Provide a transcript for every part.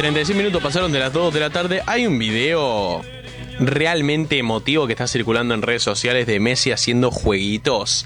36 minutos pasaron de las 2 de la tarde. Hay un video realmente emotivo que está circulando en redes sociales de Messi haciendo jueguitos.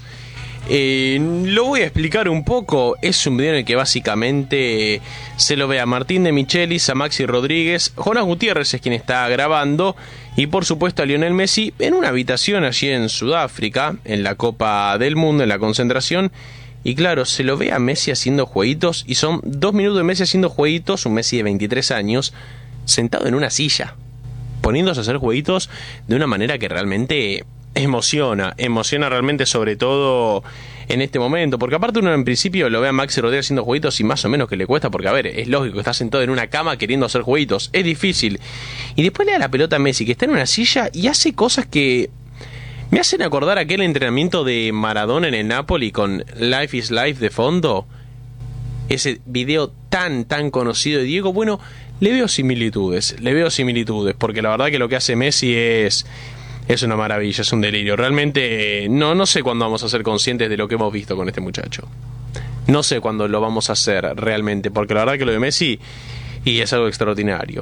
Lo voy a explicar un poco. Es un video en el que básicamente se lo ve a Martín de Michelis, a Maxi Rodríguez, Jonas Gutiérrez es quien está grabando, y por supuesto a Lionel Messi en una habitación allí en Sudáfrica, en la Copa del Mundo, en la concentración. Y claro, se lo ve a Messi haciendo jueguitos, y son 2 minutos de Messi haciendo jueguitos, un Messi de 23 años, sentado en una silla, poniéndose a hacer jueguitos de una manera que realmente emociona realmente, sobre todo en este momento, porque aparte uno en principio lo ve a Maxi Rodríguez haciendo jueguitos y más o menos que le cuesta, porque a ver, es lógico, está sentado en una cama queriendo hacer jueguitos, es difícil, y después le da la pelota a Messi, que está en una silla y hace cosas que me hacen acordar aquel entrenamiento de Maradona en el Napoli con Life is Life de fondo, ese video tan conocido de Diego. Bueno, le veo similitudes, porque la verdad que lo que hace Messi es una maravilla, es un delirio. Realmente no sé cuándo vamos a ser conscientes de lo que hemos visto con este muchacho. No sé cuándo lo vamos a hacer realmente, porque la verdad que lo de Messi y es algo extraordinario.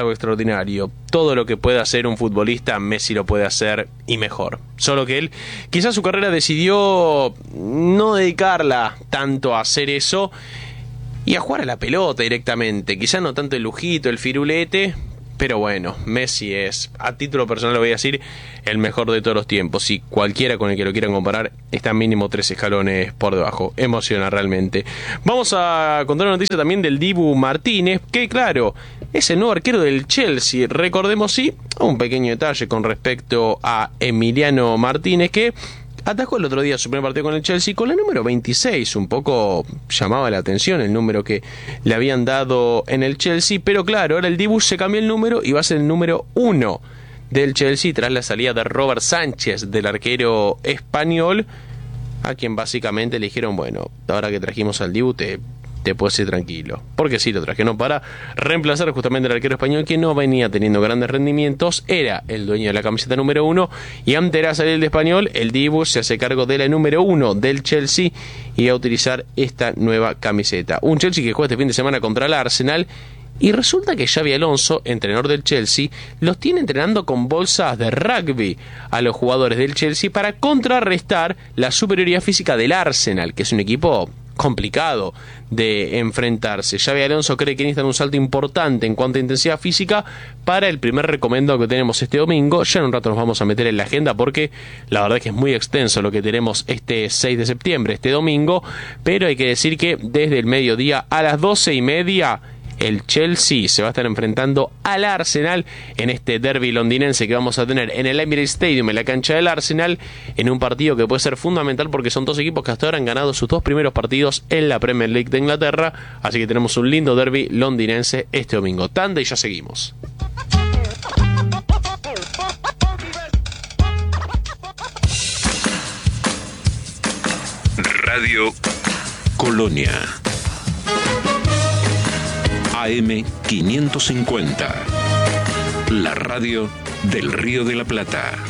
Todo lo que puede hacer un futbolista, Messi lo puede hacer y mejor. Solo que él, quizás su carrera decidió no dedicarla tanto a hacer eso y a jugar a la pelota directamente. Quizás no tanto el lujito, el firulete. Pero bueno, Messi es, a título personal lo voy a decir, el mejor de todos los tiempos. Y cualquiera con el que lo quieran comparar está mínimo 3 escalones por debajo. Emociona realmente. Vamos a contar una noticia también del Dibu Martínez, que claro, es el nuevo arquero del Chelsea. Recordemos, sí, un pequeño detalle con respecto a Emiliano Martínez, que atajó el otro día su primer partido con el Chelsea con la número 26, un poco llamaba la atención el número que le habían dado en el Chelsea, pero claro, ahora el Dibu se cambió el número y va a ser el número 1 del Chelsea tras la salida de Robert Sánchez, del arquero español, a quien básicamente le dijeron, bueno, ahora que trajimos al Dibu te puedes ir tranquilo, porque sí lo trajeron para reemplazar justamente al arquero español que no venía teniendo grandes rendimientos, era el dueño de la camiseta número 1 y antes era salir del español, el Dibu se hace cargo de la número 1 del Chelsea y a utilizar esta nueva camiseta. Un Chelsea que juega este fin de semana contra el Arsenal. Y resulta que Xabi Alonso, entrenador del Chelsea, los tiene entrenando con bolsas de rugby a los jugadores del Chelsea para contrarrestar la superioridad física del Arsenal, que es un equipo complicado de enfrentarse. Xabi Alonso cree que necesitan un salto importante en cuanto a intensidad física para el primer recomendado que tenemos este domingo. Ya en un rato nos vamos a meter en la agenda porque la verdad es que es muy extenso lo que tenemos este 6 de septiembre, este domingo, pero hay que decir que desde el mediodía a las 12:30 el Chelsea se va a estar enfrentando al Arsenal en este derbi londinense que vamos a tener en el Emirates Stadium, en la cancha del Arsenal, en un partido que puede ser fundamental porque son dos equipos que hasta ahora han ganado sus 2 primeros partidos en la Premier League de Inglaterra, así que tenemos un lindo derbi londinense este domingo. Tanda y ya seguimos. Radio Colonia AM 550, la radio del Río de la Plata.